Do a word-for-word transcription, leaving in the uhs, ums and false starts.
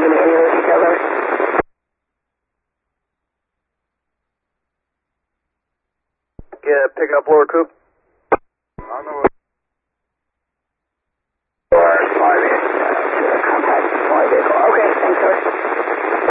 in the air together. Yeah, pick up lower Coop.